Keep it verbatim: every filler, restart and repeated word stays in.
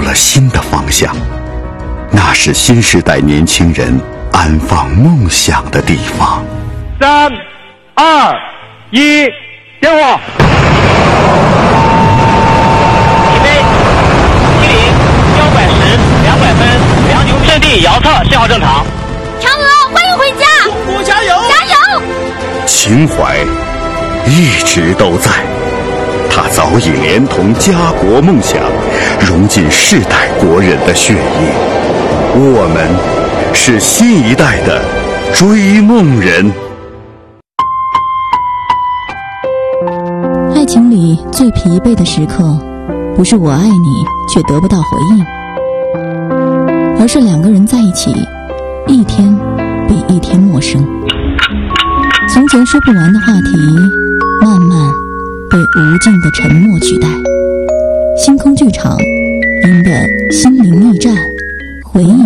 了新的方向，那是新时代年轻人安放梦想的地方。 三、二、一，点火！ 起飞，七零，幺拐十，两百分，良牛阵地遥测信号正常。 嫦娥，欢迎回家！ 中国加油！ 加油！ 情怀一直都在，它早已连同家国梦想融进世代国人的血液。我们是新一代的追梦人。 爱情里最疲惫的时刻，不是我爱你却得不到回应，而是两个人在一起，一天比一天陌生。从前说不完的话题，慢慢被无尽的沉默取代。星空剧场，您的心灵驿站，回忆